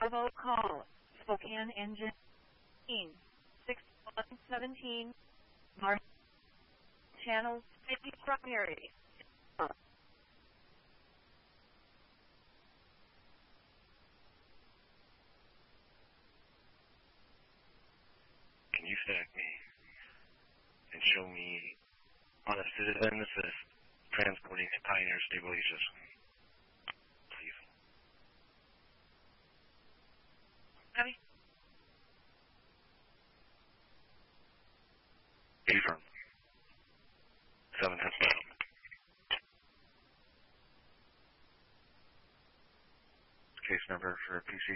Bravo call. Spokane engine 6117. Mark channel 50 primary. Can you stack me and show me on a citizen assist transporting a Pioneer stability system? Please. Copy. Affirm. 7 has found. Case number for PC.